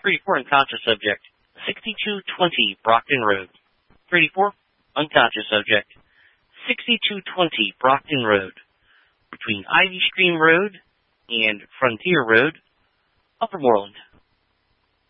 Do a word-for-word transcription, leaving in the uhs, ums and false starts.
thirty-four, unconscious subject, sixty-two twenty Brockton Road. thirty-four, unconscious subject, sixty-two twenty Brockton Road. Between Ivy Stream Road and Frontier Road, Upper Moreland.